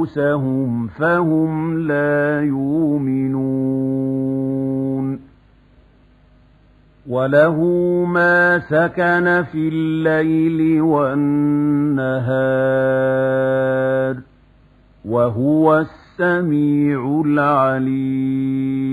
أنفسهم فهم لا يؤمنون وله ما سكن في الليل والنهار وهو السميع العليم